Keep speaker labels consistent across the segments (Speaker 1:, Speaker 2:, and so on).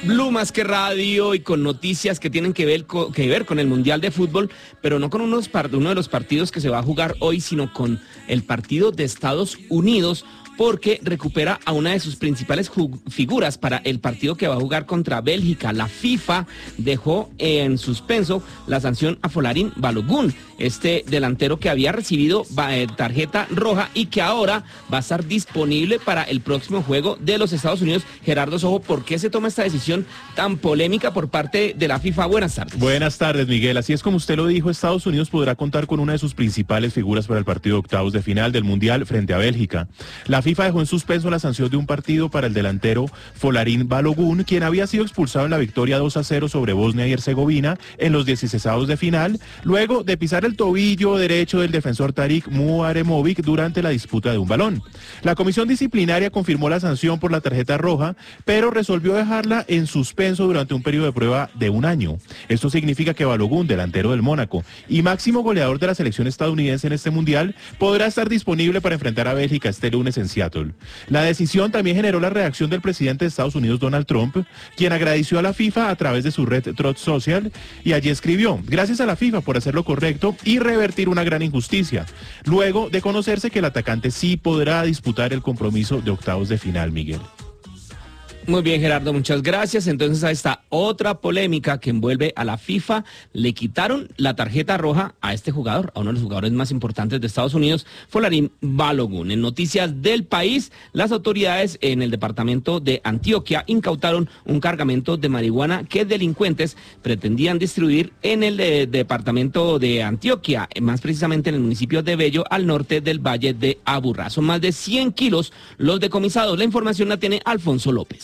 Speaker 1: Blue Más que Radio y con noticias que tienen que ver con el Mundial de Fútbol, pero no con uno de los partidos que se va a jugar hoy, sino con el partido de Estados Unidos, porque recupera a una de sus principales figuras para el partido que va a jugar contra Bélgica. La FIFA dejó en suspenso la sanción a Folarin Balogun, este delantero que había recibido tarjeta roja y que ahora va a estar disponible para el próximo juego de los Estados Unidos. Gerardo Sojo, ¿por qué se toma esta decisión tan polémica por parte de la FIFA? Buenas tardes.
Speaker 2: Buenas tardes, Miguel. Así es como usted lo dijo, Estados Unidos podrá contar con una de sus principales figuras para el partido de octavos de final del Mundial frente a Bélgica. La FIFA dejó en suspenso la sanción de un partido para el delantero Folarin Balogun, quien había sido expulsado en la victoria 2-0 sobre Bosnia y Herzegovina en los 16avos de final, luego de pisar el tobillo derecho del defensor Tarik Muaremovic durante la disputa de un balón. La comisión disciplinaria confirmó la sanción por la tarjeta roja, pero resolvió dejarla en suspenso durante un periodo de prueba de un año. Esto significa que Balogun, delantero del Mónaco y máximo goleador de la selección estadounidense en este mundial, podrá estar disponible para enfrentar a Bélgica este lunes en Seattle. La decisión también generó la reacción del presidente de Estados Unidos, Donald Trump, quien agradeció a la FIFA a través de su red Truth Social y allí escribió: gracias a la FIFA por hacer lo correcto y revertir una gran injusticia, luego de conocerse que el atacante sí podrá disputar el compromiso de octavos de final, Miguel.
Speaker 1: Muy bien, Gerardo, muchas gracias. Entonces, a esta otra polémica que envuelve a la FIFA, le quitaron la tarjeta roja a este jugador, a uno de los jugadores más importantes de Estados Unidos, Folarin Balogun. En noticias del país, las autoridades en el departamento de Antioquia incautaron un cargamento de marihuana que delincuentes pretendían distribuir en el departamento de Antioquia, más precisamente en el municipio de Bello, al norte del valle de Aburrá. Son más de 100 kilos los decomisados. La información la tiene Alfonso López.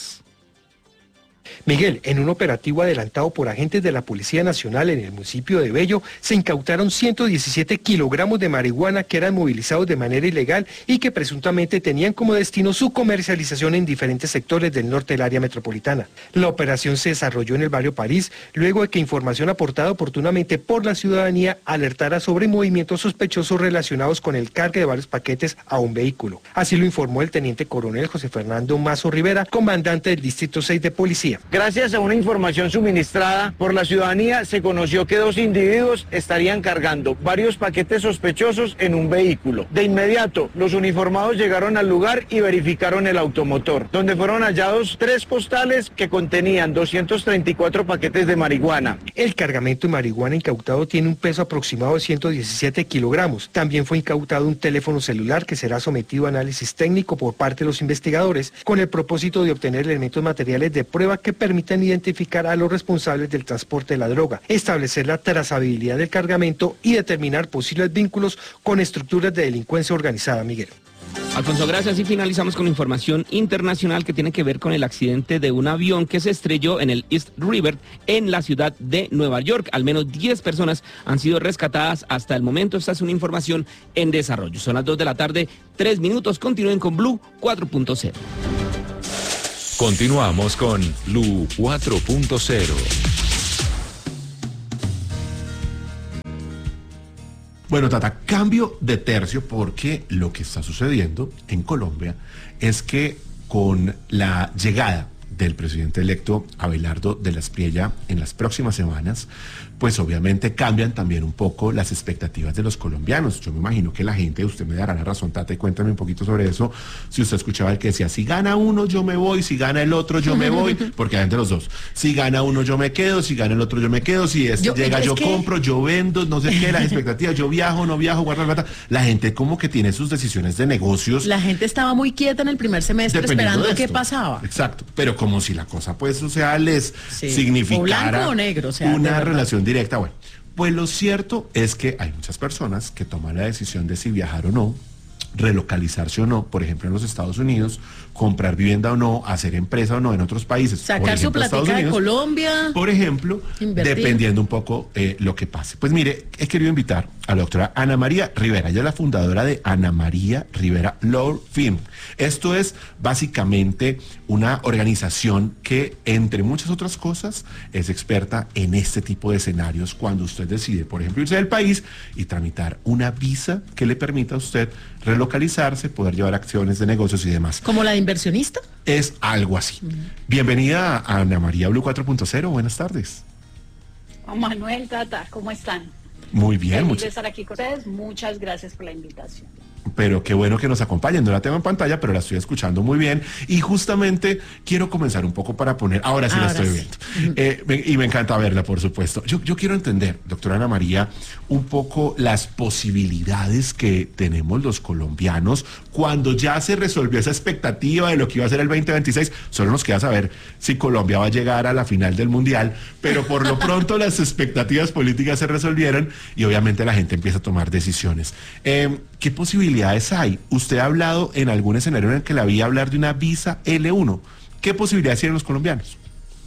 Speaker 3: Miguel, en un operativo adelantado por agentes de la Policía Nacional en el municipio de Bello, se incautaron 117 kilogramos de marihuana que eran movilizados de manera ilegal y que presuntamente tenían como destino su comercialización en diferentes sectores del norte del área metropolitana. La operación se desarrolló en el barrio París, luego de que información aportada oportunamente por la ciudadanía alertara sobre movimientos sospechosos relacionados con el cargue de varios paquetes a un vehículo. Así lo informó el teniente coronel José Fernando Mazo Rivera, comandante del Distrito 6 de Policía.
Speaker 4: Gracias a una información suministrada por la ciudadanía, se conoció que dos individuos estarían cargando varios paquetes sospechosos en un vehículo. De inmediato, los uniformados llegaron al lugar y verificaron el automotor, donde fueron hallados 3 costales que contenían 234 paquetes de marihuana.
Speaker 3: El cargamento de marihuana incautado tiene un peso aproximado de 117 kilogramos. También fue incautado un teléfono celular que será sometido a análisis técnico por parte de los investigadores, con el propósito de obtener elementos materiales de prueba que permitan identificar a los responsables del transporte de la droga, establecer la trazabilidad del cargamento y determinar posibles vínculos con estructuras de delincuencia organizada, Miguel.
Speaker 1: Alfonso, gracias. Y finalizamos con información internacional que tiene que ver con el accidente de un avión que se estrelló en el East River en la ciudad de Nueva York. Al menos 10 personas han sido rescatadas hasta el momento. Esta es una información en desarrollo. Son las 2 de la tarde, 3 minutos. Continúen con Blue 4.0.
Speaker 5: Continuamos con Blue 4.0.
Speaker 6: Bueno, Tata, cambio de tercio porque lo que está sucediendo en Colombia es que con la llegada del presidente electo Abelardo de la Espriella en las próximas semanas, pues obviamente cambian también un poco las expectativas de los colombianos. Yo me imagino que la gente, usted me dará la razón, Tata, y cuéntame un poquito sobre eso, si usted escuchaba el que decía, si gana uno yo me voy, si gana el otro yo me voy, porque hay entre los dos, si gana uno yo me quedo, si gana el otro yo me quedo, si este llega yo compro, yo vendo, no sé qué, las expectativas, yo viajo, no viajo, guardo la plata. La gente como que tiene sus decisiones de negocios.
Speaker 7: La gente estaba muy quieta en el primer semestre esperando qué pasaba.
Speaker 6: Exacto, pero como si la cosa pues, o sea, les significara
Speaker 7: o blanco o negro, o sea,
Speaker 6: una relación directa. Bueno, pues lo cierto es que hay muchas personas que toman la decisión de si viajar o no, relocalizarse o no, por ejemplo en los Estados Unidos, comprar vivienda o no, hacer empresa o no en otros países.
Speaker 7: Sacar su platica de Colombia.
Speaker 6: Por ejemplo, invertir. Dependiendo un poco lo que pase. Pues mire, he querido invitar a la doctora Ana María Rivera. Ella es la fundadora de Ana María Rivera Law Firm. Esto es básicamente una organización que, entre muchas otras cosas, es experta en este tipo de escenarios cuando usted decide, por ejemplo, irse del país y tramitar una visa que le permita a usted relocalizarse, poder llevar acciones de negocios y demás.
Speaker 7: ¿Como la de inversionista?
Speaker 6: Es algo así. Bienvenida a Ana María Blue 4.0, buenas tardes.
Speaker 8: Juan Manuel, Tata, ¿cómo están?
Speaker 6: Muy bien.
Speaker 8: Feliz de estar aquí con ustedes, muchas gracias por la invitación.
Speaker 6: Pero qué bueno que nos acompañen, no la tengo en pantalla, pero la estoy escuchando muy bien. Y justamente quiero comenzar un poco para poner, ahora sí la estoy viendo. Y me encanta verla, por supuesto. Yo quiero entender, doctora Ana María, un poco las posibilidades que tenemos los colombianos cuando ya se resolvió esa expectativa de lo que iba a ser el 2026. Solo nos queda saber si Colombia va a llegar a la final del Mundial, pero por lo pronto las expectativas políticas se resolvieron y obviamente la gente empieza a tomar decisiones. ¿Qué posibilidades hay? Usted ha hablado en algún escenario en el que la vi hablar de una visa L1. ¿Qué posibilidades tienen los colombianos?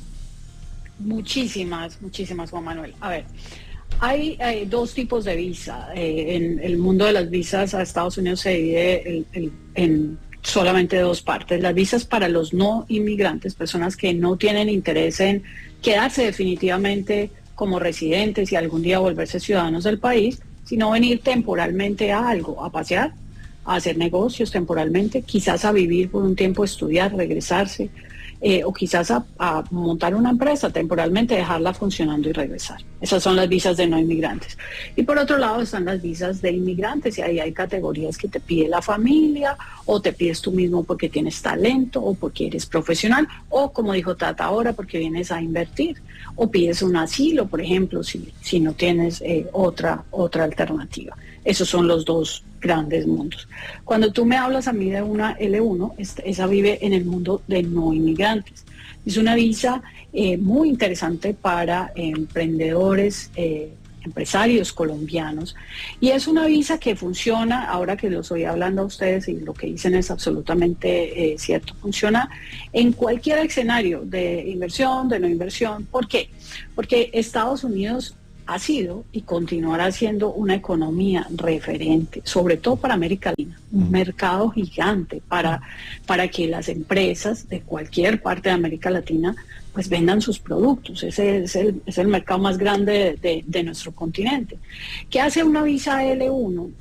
Speaker 8: Muchísimas, Juan Manuel. A ver, hay dos tipos de visa. En el mundo de las visas a Estados Unidos se divide en solamente dos partes. Las visas para los no inmigrantes, personas que no tienen interés en quedarse definitivamente como residentes y algún día volverse ciudadanos del país, sino venir temporalmente a algo, a pasear, a hacer negocios temporalmente, quizás a vivir por un tiempo, estudiar, regresarse, o quizás a montar una empresa temporalmente, dejarla funcionando y regresar. Esas son las visas de no inmigrantes. Y por otro lado están las visas de inmigrantes, y ahí hay categorías que te pide la familia, o te pides tú mismo porque tienes talento, o porque eres profesional, o como dijo Tata ahora, porque vienes a invertir, o pides un asilo, por ejemplo, si no tienes otra alternativa. Esos son los dos grandes mundos. Cuando tú me hablas a mí de una L1, esa vive en el mundo de no inmigrantes. Es una visa muy interesante para emprendedores, empresarios colombianos, y es una visa que funciona, ahora que los oí hablando a ustedes y lo que dicen es absolutamente cierto, funciona en cualquier escenario de inversión, de no inversión. ¿Por qué? Porque Estados Unidos ha sido y continuará siendo una economía referente, sobre todo para América Latina, un mercado gigante para que las empresas de cualquier parte de América Latina pues vendan sus productos. Ese es el mercado más grande de nuestro continente. ¿Qué hace una visa L1?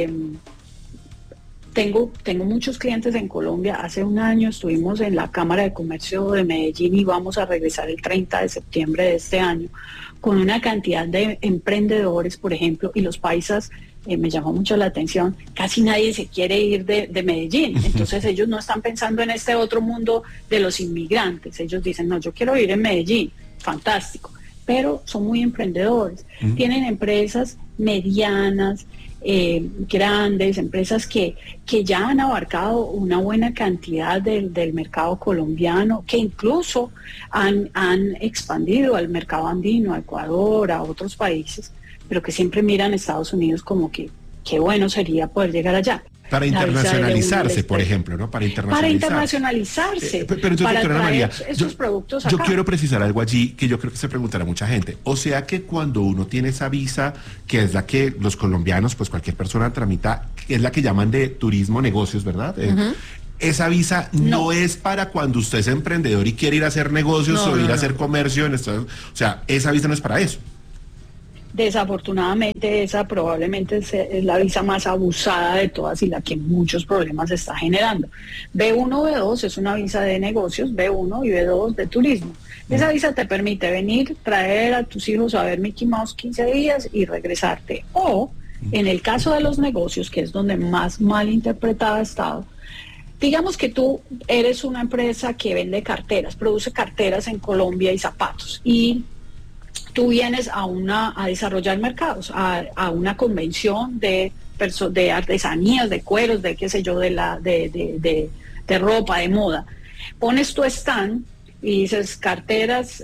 Speaker 8: Tengo muchos clientes en Colombia. Hace un año estuvimos en la Cámara de Comercio de Medellín y vamos a regresar el 30 de septiembre de este año con una cantidad de emprendedores, por ejemplo, y los paisas, me llamó mucho la atención, casi nadie se quiere ir de Medellín. Entonces ellos no están pensando en este otro mundo de los inmigrantes. Ellos dicen, no, yo quiero vivir en Medellín, fantástico. Pero son muy emprendedores. Tienen empresas medianas, grandes, empresas que ya han abarcado una buena cantidad del mercado colombiano, que incluso han expandido al mercado andino, a Ecuador, a otros países, pero que siempre miran a Estados Unidos como que qué bueno sería poder llegar allá.
Speaker 6: Para internacionalizarse, por ejemplo, ¿no? Para internacionalizarse. Pero entonces,
Speaker 8: para
Speaker 6: doctora María,
Speaker 8: esos productos acá.
Speaker 6: Yo quiero precisar algo allí que yo creo que se preguntará mucha gente. O sea que cuando uno tiene esa visa, que es la que los colombianos, pues cualquier persona tramita, es la que llaman de turismo negocios, ¿verdad? Esa visa no es para cuando usted es emprendedor y quiere ir a hacer negocios o ir a hacer comercio. O sea, esa visa no es para eso.
Speaker 8: Desafortunadamente esa probablemente es la visa más abusada de todas y la que muchos problemas está generando. B1, B2 es una visa de negocios, B1 y B2 de turismo. Esa visa te permite venir, traer a tus hijos a ver Mickey Mouse 15 días y regresarte. O, en el caso de los negocios, que es donde más mal interpretada ha estado, digamos que tú eres una empresa que vende carteras, produce carteras en Colombia y zapatos, y tú vienes a desarrollar mercados, a una convención de artesanías, de cueros, de qué sé yo, de ropa, de moda. Pones tu stand y dices carteras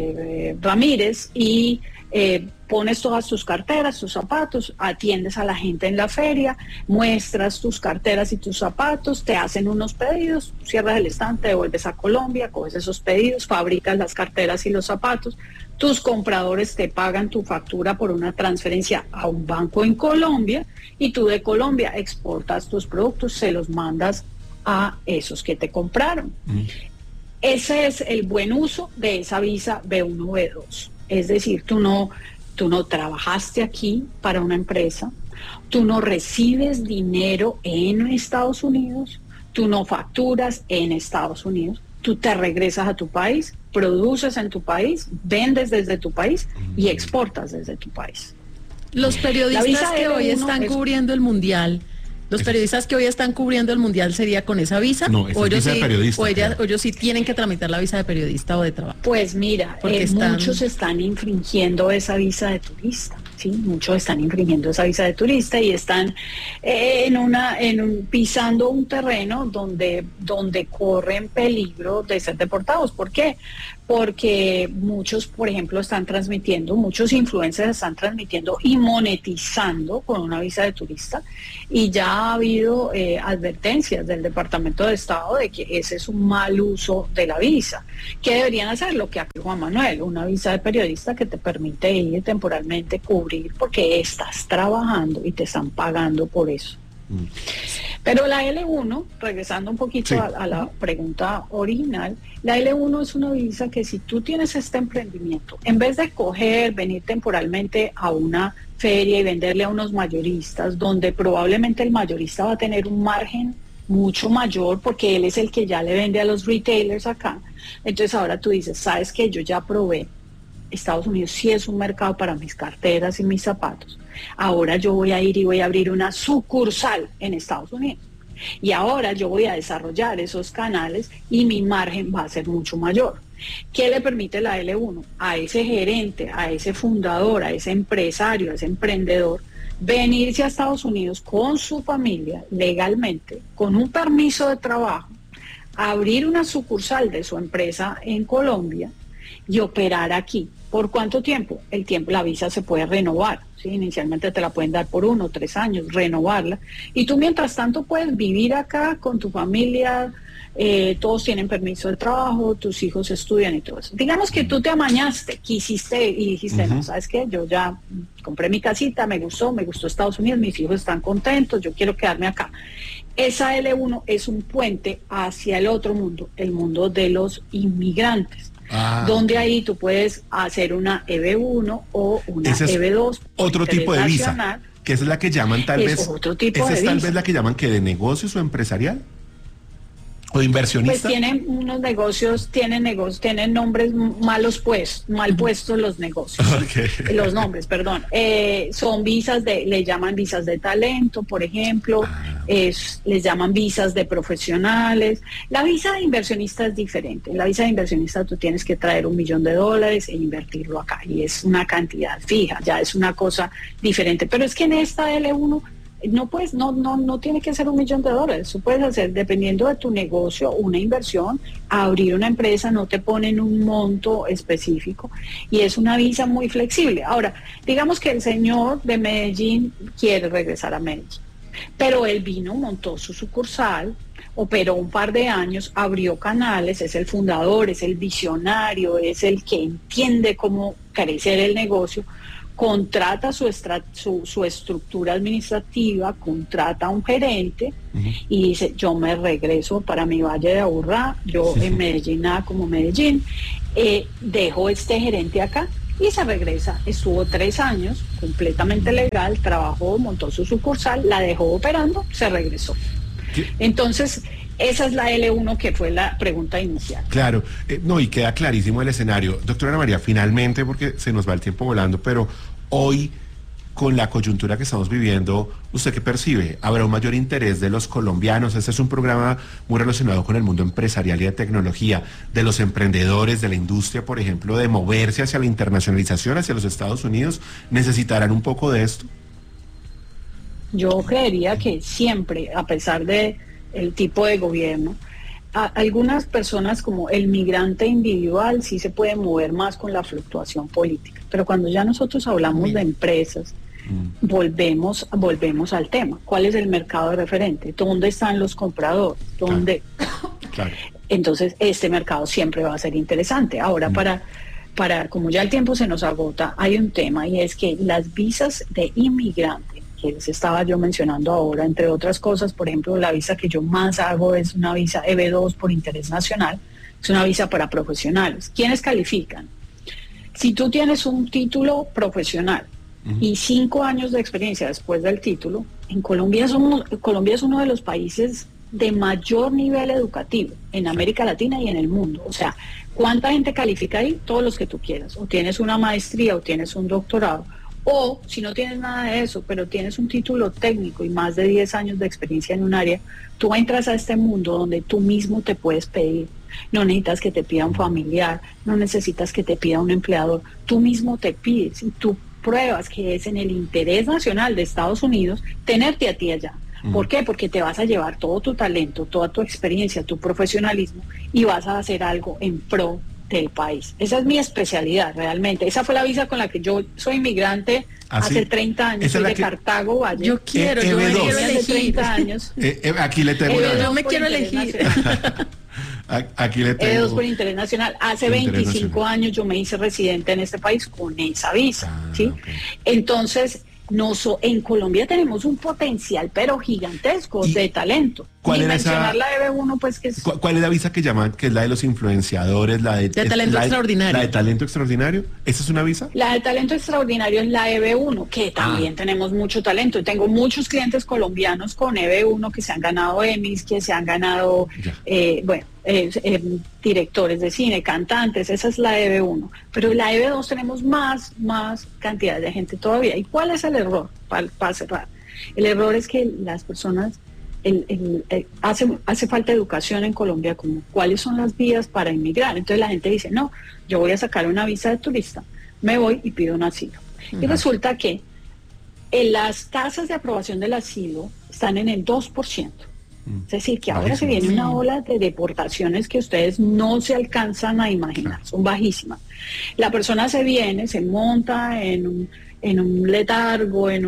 Speaker 8: Ramírez y pones todas tus carteras, tus zapatos, atiendes a la gente en la feria, muestras tus carteras y tus zapatos, te hacen unos pedidos, cierras el stand, te devuelves a Colombia, coges esos pedidos, fabricas las carteras y los zapatos, tus compradores te pagan tu factura por una transferencia a un banco en Colombia y tú de Colombia exportas tus productos, se los mandas a esos que te compraron. Ese es el buen uso de esa visa B1, B2. Es decir, tú no trabajaste aquí para una empresa, Tú no recibes dinero en Estados Unidos, tú no facturas en Estados Unidos, tú te regresas a tu país, produces en tu país, vendes desde tu país y exportas desde tu país.
Speaker 7: Los periodistas que hoy están cubriendo el Mundial, ¿sería con esa visa?
Speaker 6: No, es visa de periodista.
Speaker 7: O ellos sí tienen que tramitar la visa de periodista o de trabajo.
Speaker 8: Pues mira, muchos están infringiendo esa visa de turista. Sí, muchos están infringiendo esa visa de turista y están pisando un terreno donde corren peligro de ser deportados. ¿Por qué? Porque muchos, por ejemplo, muchos influencers están transmitiendo y monetizando con una visa de turista, y ya ha habido advertencias del Departamento de Estado de que ese es un mal uso de la visa. ¿Qué deberían hacer? Lo que hace Juan Manuel, una visa de periodista que te permite ir temporalmente, cubrir, porque estás trabajando y te están pagando por eso. Pero la L1, regresando un poquito a la pregunta original, la L1 es una visa que si tú tienes este emprendimiento, en vez de venir temporalmente a una feria y venderle a unos mayoristas, donde probablemente el mayorista va a tener un margen mucho mayor porque él es el que ya le vende a los retailers acá, entonces ahora tú dices, ¿sabes qué? Yo ya probé, Estados Unidos sí es un mercado para mis carteras y mis zapatos. Ahora yo voy a ir y voy a abrir una sucursal en Estados Unidos. Y ahora yo voy a desarrollar esos canales y mi margen va a ser mucho mayor. ¿Qué le permite la L1? A ese gerente, a ese fundador, a ese empresario, a ese emprendedor, venirse a Estados Unidos con su familia legalmente, con un permiso de trabajo, abrir una sucursal de su empresa en Colombia y operar aquí. ¿Por cuánto tiempo? La visa se puede renovar, ¿sí? Inicialmente te la pueden dar por 1 o 3 años, renovarla. Y tú mientras tanto puedes vivir acá con tu familia, todos tienen permiso de trabajo, tus hijos estudian y todo eso. Digamos que tú te amañaste, quisiste y dijiste, no, ¿sabes qué? Yo ya compré mi casita, me gustó Estados Unidos, mis hijos están contentos, yo quiero quedarme acá. Esa L1 es un puente hacia el otro mundo, el mundo de los inmigrantes. Donde ahí tú puedes hacer una EB1 o una EB2.
Speaker 6: Otro tipo de visa, que es la que llaman tal vez,
Speaker 8: otro tipo
Speaker 6: esa
Speaker 8: de
Speaker 6: es tal
Speaker 8: visa.
Speaker 6: vez la que llaman que de negocios o empresarial o inversionista.
Speaker 8: Pues tienen unos negocios, tienen nombres mal puestos los negocios.
Speaker 6: Okay.
Speaker 8: Los nombres, perdón. Son visas le llaman visas de talento, por ejemplo, les llaman visas de profesionales. La visa de inversionista es diferente. En la visa de inversionista tú tienes que traer $1 millón e invertirlo acá, y es una cantidad fija, ya es una cosa diferente. Pero es que en esta L1 no tiene que ser $1 millón. Tú puedes hacer, dependiendo de tu negocio, una inversión, abrir una empresa, no te ponen un monto específico y es una visa muy flexible. Ahora, digamos que el señor de Medellín quiere regresar a Medellín, pero él montó su sucursal, operó un par de años, abrió canales, es el fundador, es el visionario, es el que entiende cómo crecer el negocio. Contrata su estructura administrativa, contrata a un gerente y dice, yo me regreso para mi Valle de Aburrá, yo en Medellín, nada como Medellín, dejo este gerente acá y se regresa. Estuvo 3 años completamente legal, trabajó, montó su sucursal, la dejó operando, se regresó. Entonces, esa es la L1, que fue la pregunta inicial.
Speaker 6: Claro, y queda clarísimo el escenario. Doctora Ana María, finalmente, porque se nos va el tiempo volando, pero hoy, con la coyuntura que estamos viviendo, ¿usted qué percibe? ¿Habrá un mayor interés de los colombianos? Este es un programa muy relacionado con el mundo empresarial y de tecnología, de los emprendedores, de la industria, por ejemplo, de moverse hacia la internacionalización, hacia los Estados Unidos. ¿Necesitarán un poco de esto?
Speaker 8: Yo creería que siempre, a pesar de el tipo de gobierno, algunas personas, como el migrante individual, sí se puede mover más con la fluctuación política, pero cuando ya nosotros hablamos de empresas, volvemos al tema. ¿Cuál es el mercado de referente? ¿Dónde están los compradores? ¿Dónde?
Speaker 6: Claro.
Speaker 8: Entonces, este mercado siempre va a ser interesante. Ahora, para como ya el tiempo se nos agota, hay un tema, y es que las visas de inmigrante, que les estaba yo mencionando ahora, entre otras cosas, por ejemplo, la visa que yo más hago es una visa EB2 por interés nacional, es una visa para profesionales. ¿Quiénes califican? Si tú tienes un título profesional y 5 años de experiencia después del título, en Colombia es uno de los países de mayor nivel educativo en América Latina y en el mundo. O sea, ¿cuánta gente califica ahí? Todos los que tú quieras. O tienes una maestría o tienes un doctorado. O si no tienes nada de eso, pero tienes un título técnico y más de 10 años de experiencia en un área, tú entras a este mundo donde tú mismo te puedes pedir. No necesitas que te pida un familiar, no necesitas que te pida un empleador. Tú mismo te pides y tú pruebas que es en el interés nacional de Estados Unidos tenerte a ti allá. ¿Por qué? Porque te vas a llevar todo tu talento, toda tu experiencia, tu profesionalismo y vas a hacer algo en pro del país. Esa es mi especialidad realmente. Esa fue la visa con la que yo soy inmigrante hace 30 años. Soy de Cartago, Valle.
Speaker 7: Yo me quiero elegir.
Speaker 8: 30 años.
Speaker 6: Aquí le tengo
Speaker 7: yo me quiero elegir.
Speaker 6: Aquí le tengo.
Speaker 8: E2 por interés nacional. Hace 25 años yo me hice residente en este país con esa visa. ¿Sí? Okay. Entonces, en Colombia tenemos un potencial pero gigantesco de talento.
Speaker 6: ¿Cuál era
Speaker 8: mencionar la EB1, pues que es...
Speaker 6: ¿Cuál es la visa que llaman, que es la de los influenciadores, de
Speaker 7: talento extraordinario?
Speaker 6: ¿La de talento extraordinario? ¿Esa es una visa?
Speaker 8: La de talento extraordinario es la EB1, que también tenemos mucho talento. Tengo muchos clientes colombianos con EB1 que se han ganado Emmys, que se han ganado, directores de cine, cantantes, esa es la EB1. Pero la EB2 tenemos más cantidad de gente todavía. ¿Y cuál es el error? Para cerrar. El error es que las personas... hace falta educación en Colombia, como cuáles son las vías para inmigrar. Entonces la gente dice, no, yo voy a sacar una visa de turista, me voy y pido un asilo. Y resulta que las tasas de aprobación del asilo están en el 2%. Es decir, que ahora se viene una ola de deportaciones que ustedes no se alcanzan a imaginar, son bajísimas. La persona se monta en un letargo, en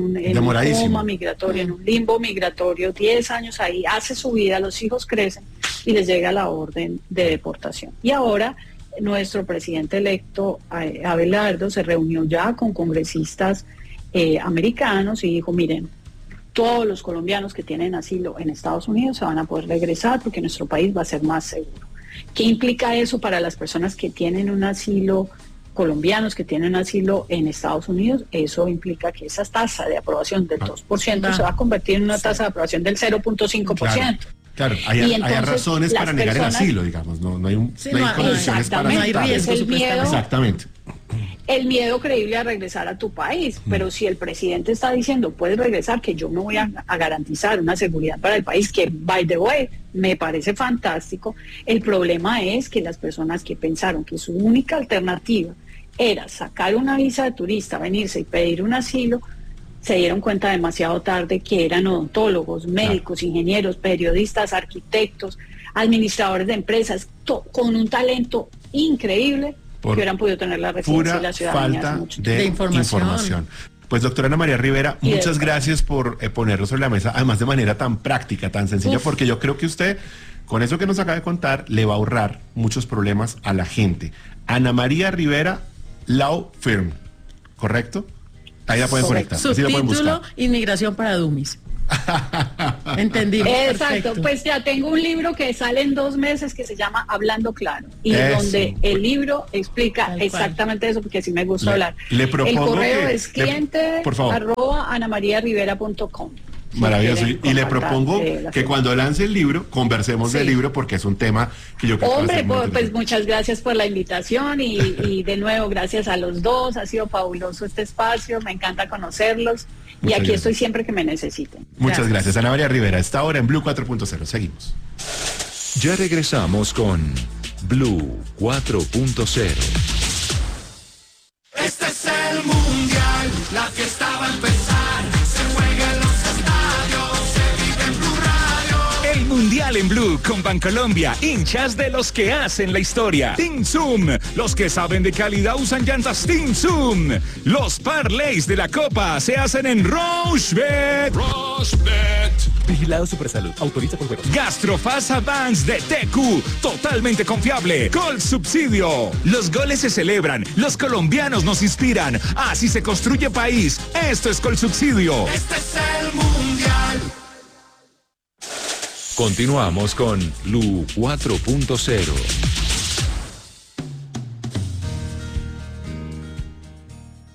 Speaker 8: un coma migratorio, en un limbo migratorio, 10 años ahí, hace su vida, los hijos crecen y les llega la orden de deportación. Y ahora nuestro presidente electo, Abelardo, se reunió ya con congresistas americanos y dijo, miren, todos los colombianos que tienen asilo en Estados Unidos se van a poder regresar porque nuestro país va a ser más seguro. ¿Qué implica eso para las personas que tienen un asilo, colombianos que tienen asilo en Estados Unidos? Eso implica que esa tasa de aprobación del 2% se va a convertir en una tasa de aprobación del 0.5%.
Speaker 6: Claro, hay razones para negar el asilo, digamos, no hay condiciones para
Speaker 8: no hay riesgo,
Speaker 6: exactamente.
Speaker 8: El miedo creíble a regresar a tu país, pero si el presidente está diciendo puedes regresar, que yo me voy a garantizar una seguridad para el país, que by the way me parece fantástico. El problema es que las personas que pensaron que su única alternativa era sacar una visa de turista, venirse y pedir un asilo, se dieron cuenta demasiado tarde que eran odontólogos, médicos, ingenieros, periodistas, arquitectos, administradores de empresas, con un talento increíble, que hubieran podido tener la residencia y la ciudadanía.
Speaker 6: Falta de información. Pues doctora Ana María Rivera, muchas gracias por ponerlo sobre la mesa, además de manera tan práctica, tan sencilla, porque yo creo que usted, con eso que nos acaba de contar, le va a ahorrar muchos problemas a la gente. Ana María Rivera, Law Firm, ¿correcto? Ahí la pueden conectar.
Speaker 7: Subtítulo, Inmigración para Dummies. Entendí.
Speaker 8: Exacto,
Speaker 7: perfecto.
Speaker 8: Pues ya tengo un libro que sale en 2 meses que se llama Hablando Claro, y donde el libro explica exactamente eso, porque así me gusta hablar.
Speaker 6: Le propongo
Speaker 8: el correo es cliente@anamariarivera.com.
Speaker 6: Maravilloso. Y le propongo que cuando lance el libro, conversemos del libro, porque es un tema que yo creo que
Speaker 8: pues muchas gracias por la invitación y de nuevo gracias a los dos. Ha sido fabuloso este espacio, me encanta conocerlos y aquí estoy siempre que me necesiten.
Speaker 6: Muchas gracias. Ana María Rivera está ahora en Blue 4.0. Seguimos.
Speaker 5: Ya regresamos con Blue 4.0.
Speaker 9: Este es el mundial, la fiesta va a empezar, se juega en los estadios, se vive en Blue Radio.
Speaker 10: El mundial en Blue con Bancolombia, hinchas de los que hacen la historia. Team Zoom, los que saben de calidad usan llantas Team Zoom. Los parlays de la Copa se hacen en Rochebet. Vigilado Supersalud, autoriza con juegos. Gastrofast Advance de TQ, totalmente confiable. Gol Subsidio. Los goles se celebran, los colombianos nos inspiran. Así se construye país. Esto es Gol Subsidio.
Speaker 9: Este es el mundial.
Speaker 5: Continuamos con Blue 4.0.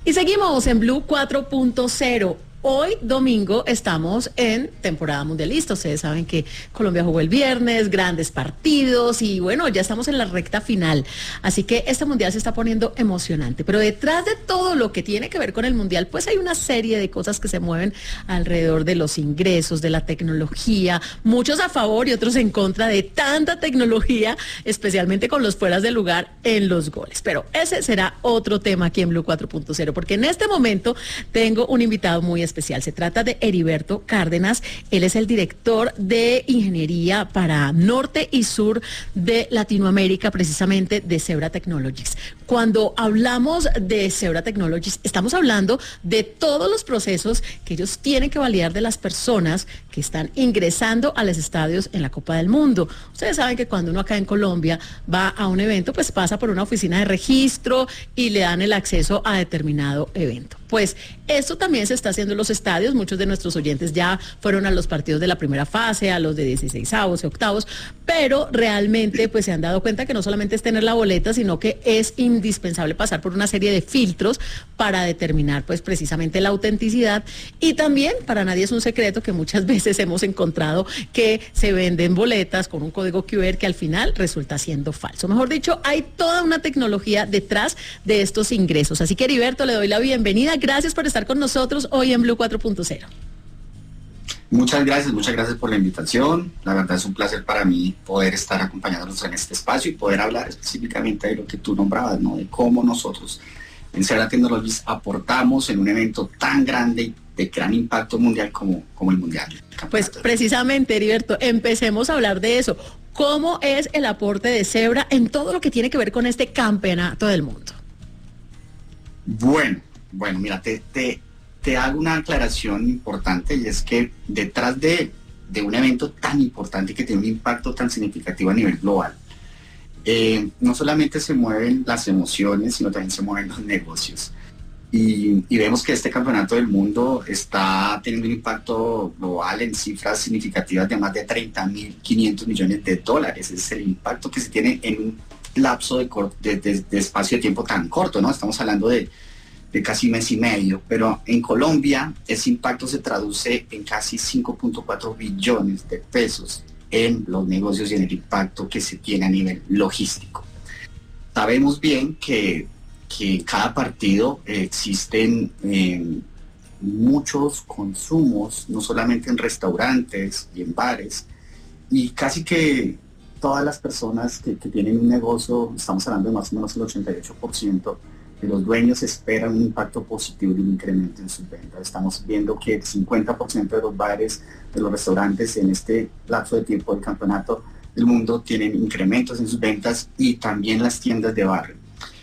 Speaker 7: Y seguimos en Blue 4.0. Hoy, domingo, estamos en temporada mundialista. Ustedes saben que Colombia jugó el viernes, grandes partidos y bueno, ya estamos en la recta final. Así que este mundial se está poniendo emocionante. Pero detrás de todo lo que tiene que ver con el mundial, pues hay una serie de cosas que se mueven alrededor de los ingresos, de la tecnología, muchos a favor y otros en contra de tanta tecnología, especialmente con los fueras de lugar en los goles. Pero ese será otro tema aquí en Blue 4.0, porque en este momento tengo un invitado muy especial. Se trata de Heriberto Cárdenas. Él es el director de ingeniería para norte y sur de Latinoamérica, precisamente de Zebra Technologies. Cuando hablamos de Zebra Technologies, estamos hablando de todos los procesos que ellos tienen que validar de las personas que están ingresando a los estadios en la Copa del Mundo. Ustedes saben que cuando uno acá en Colombia va a un evento, pues pasa por una oficina de registro y le dan el acceso a determinado evento. Pues esto también se está haciendo en los estadios. Muchos de nuestros oyentes ya fueron a los partidos de la primera fase, a los de 16avos y octavos, pero realmente pues se han dado cuenta que no solamente es tener la boleta, sino que es indispensable pasar por una serie de filtros para determinar pues precisamente la autenticidad. Y también para nadie es un secreto que muchas veces hemos encontrado que se venden boletas con un código QR que al final resulta siendo falso. Mejor dicho, hay toda una tecnología detrás de estos ingresos. Así que Heriberto, le doy la bienvenida. Gracias por estar con nosotros hoy en Blue 4.0.
Speaker 11: Muchas gracias por la invitación. La verdad es un placer para mí poder estar acompañándonos en este espacio y poder hablar específicamente de lo que tú nombrabas, ¿no? De cómo nosotros en Zebra Technologies aportamos en un evento tan grande y de gran impacto mundial como el Mundial.
Speaker 7: Pues precisamente, Heriberto, empecemos a hablar de eso. ¿Cómo es el aporte de Zebra en todo lo que tiene que ver con este campeonato del mundo?
Speaker 11: Bueno, mira, te hago una aclaración importante y es que detrás de un evento tan importante que tiene un impacto tan significativo a nivel global, no solamente se mueven las emociones, sino también se mueven los negocios. Y vemos que este campeonato del mundo está teniendo un impacto global en cifras significativas de más de 30.500 millones de dólares. Ese es el impacto que se tiene en un lapso de espacio de tiempo tan corto, ¿no? Estamos hablando de casi mes y medio, pero en Colombia ese impacto se traduce en casi 5.4 billones de pesos en los negocios y en el impacto que se tiene a nivel logístico. Sabemos bien que en cada partido existen muchos consumos, no solamente en restaurantes y en bares, y casi que todas las personas que tienen un negocio, estamos hablando de más o menos el 88%, de los dueños esperan un impacto positivo y un incremento en sus ventas. Estamos viendo que el 50% de los bares, de los restaurantes en este lapso de tiempo del campeonato del mundo tienen incrementos en sus ventas y también las tiendas de barrio.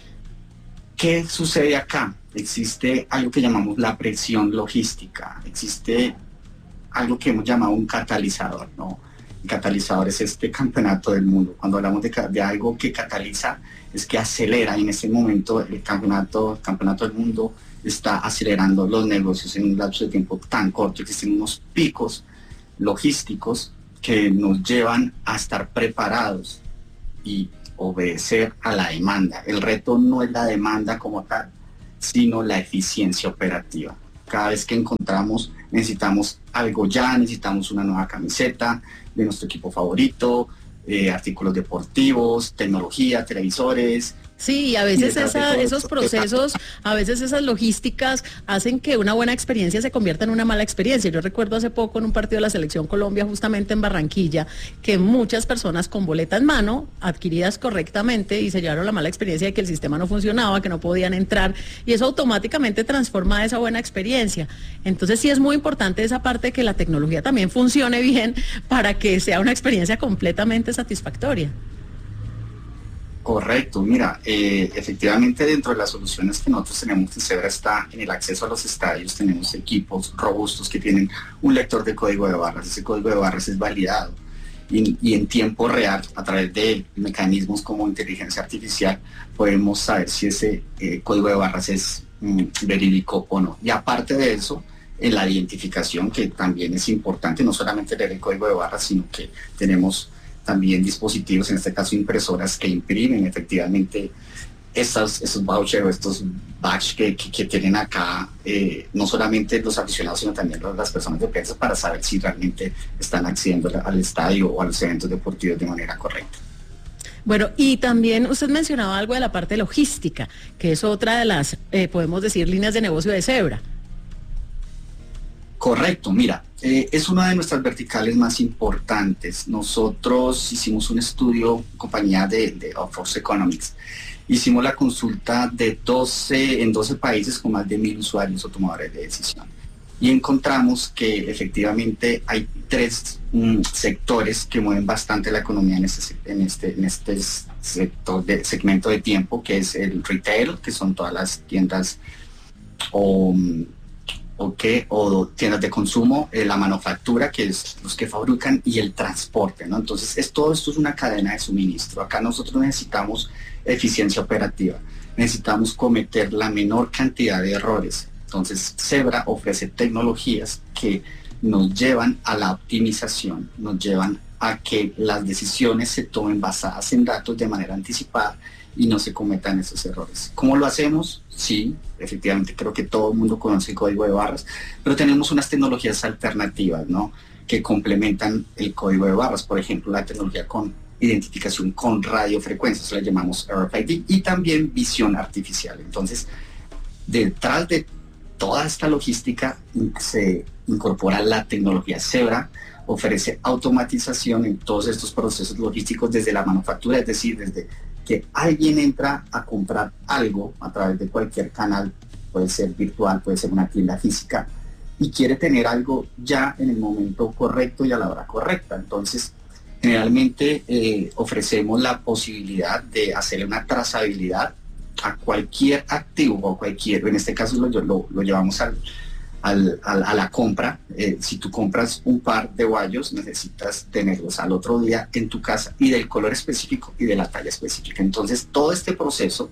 Speaker 11: ¿Qué sucede acá? Existe algo que llamamos la presión logística, existe algo que hemos llamado un catalizador, ¿no? El catalizador es este campeonato del mundo. Cuando hablamos de algo que cataliza, es que acelera, y en ese momento el campeonato del mundo está acelerando los negocios en un lapso de tiempo tan corto. Existen unos picos logísticos que nos llevan a estar preparados y obedecer a la demanda. El reto no es la demanda como tal, sino la eficiencia operativa. Cada vez que necesitamos algo ya, necesitamos una nueva camiseta de nuestro equipo favorito, artículos deportivos, tecnología, televisores.
Speaker 7: Sí, a veces esos procesos, a veces esas logísticas hacen que una buena experiencia se convierta en una mala experiencia. Yo recuerdo hace poco en un partido de la Selección Colombia, justamente en Barranquilla, que muchas personas con boleta en mano, adquiridas correctamente, y se llevaron la mala experiencia de que el sistema no funcionaba, que no podían entrar, y eso automáticamente transforma esa buena experiencia. Entonces sí es muy importante esa parte de que la tecnología también funcione bien para que sea una experiencia completamente satisfactoria.
Speaker 11: Correcto, mira, efectivamente dentro de las soluciones que nosotros tenemos en Zebra está en el acceso a los estadios. Tenemos equipos robustos que tienen un lector de código de barras. Ese código de barras es validado y en tiempo real, a través de mecanismos como inteligencia artificial, podemos saber si ese código de barras es verídico o no. Y aparte de eso, en la identificación, que también es importante, no solamente leer el código de barras, sino que tenemos también dispositivos, en este caso impresoras, que imprimen efectivamente esos vouchers o estos badges que tienen acá, no solamente los aficionados, sino también las personas de prensa, para saber si realmente están accediendo al estadio o a los eventos deportivos de manera correcta.
Speaker 7: Bueno, y también usted mencionaba algo de la parte logística, que es otra de las, podemos decir, líneas de negocio de Zebra.
Speaker 11: Correcto, mira, es una de nuestras verticales más importantes. Nosotros hicimos un estudio, compañía de Force Economics, hicimos la consulta en 12 países con más de 1,000 usuarios o tomadores de decisión. Y encontramos que efectivamente hay 3 sectores que mueven bastante la economía en este segmento de tiempo, que es el retail, que son todas las tiendas o tiendas de consumo, la manufactura, que es los que fabrican, y el transporte, ¿no? Entonces, todo esto es una cadena de suministro. Acá nosotros necesitamos eficiencia operativa, necesitamos cometer la menor cantidad de errores. Entonces, Zebra ofrece tecnologías que nos llevan a la optimización, nos llevan a que las decisiones se tomen basadas en datos de manera anticipada y no se cometan esos errores. ¿Cómo lo hacemos? Sí, efectivamente, creo que todo el mundo conoce el código de barras, pero tenemos unas tecnologías alternativas, ¿no?, que complementan el código de barras. Por ejemplo, la tecnología con identificación con radiofrecuencias, la llamamos RFID, y también visión artificial. Entonces, detrás de toda esta logística se incorpora la tecnología. Zebra ofrece automatización en todos estos procesos logísticos desde la manufactura, es decir, desde que alguien entra a comprar algo a través de cualquier canal, puede ser virtual, puede ser una tienda física, y quiere tener algo ya en el momento correcto y a la hora correcta. Entonces, generalmente ofrecemos la posibilidad de hacerle una trazabilidad a cualquier activo o cualquier, en este caso lo llevamos a la compra. Si tú compras un par de guayos, necesitas tenerlos al otro día en tu casa, y del color específico y de la talla específica. Entonces, todo este proceso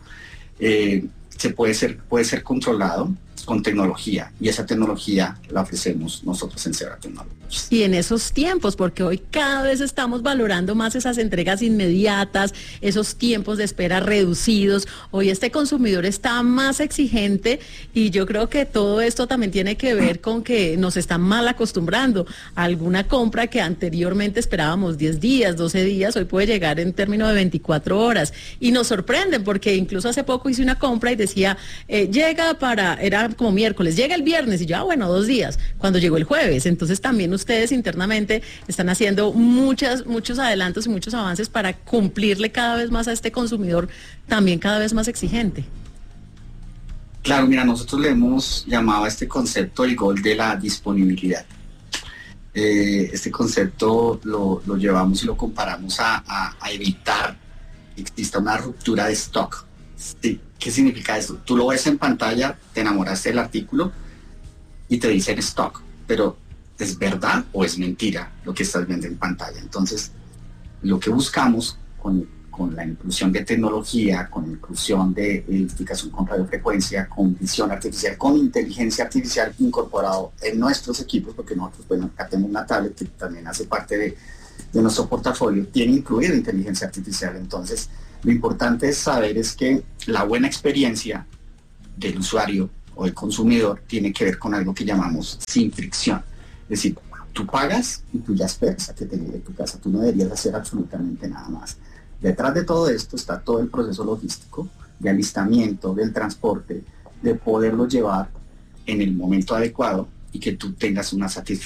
Speaker 11: puede ser controlado con tecnología, y esa tecnología la ofrecemos nosotros en Zebra Technologies.
Speaker 7: Y en esos tiempos, porque hoy cada vez estamos valorando más esas entregas inmediatas, esos tiempos de espera reducidos. Hoy este consumidor está más exigente, y yo creo que todo esto también tiene que ver con que nos están mal acostumbrando a alguna compra que anteriormente esperábamos 10 días, 12 días, hoy puede llegar en términos de 24 horas. Y nos sorprenden, porque incluso hace poco hice una compra y decía, era como miércoles, llega el viernes, y yo, bueno, 2 días, cuando llegó el jueves. Entonces también ustedes internamente están haciendo muchos adelantos y muchos avances para cumplirle cada vez más a este consumidor, también cada vez más exigente.
Speaker 11: Claro, mira, nosotros le hemos llamado a este concepto el gol de la disponibilidad. Este concepto lo llevamos y lo comparamos a evitar que exista una ruptura de stock. Sí. ¿Qué significa eso? Tú lo ves en pantalla, te enamoraste del artículo y te dice en stock, pero ¿es verdad o es mentira lo que estás viendo en pantalla? Entonces, lo que buscamos con la inclusión de tecnología, con la inclusión de identificación con radiofrecuencia, con visión artificial, con inteligencia artificial incorporado en nuestros equipos, porque nosotros, bueno, acá tenemos una tablet que también hace parte de nuestro portafolio, tiene incluida inteligencia artificial. Entonces, lo importante es saber es que la buena experiencia del usuario o del consumidor tiene que ver con algo que llamamos sin fricción. Es decir, tú pagas y tú ya esperas a que te llegue a tu casa. Tú no deberías hacer absolutamente nada más. Detrás de todo esto está todo el proceso logístico de alistamiento, del transporte, de poderlo llevar en el momento adecuado y que tú tengas una satisfacción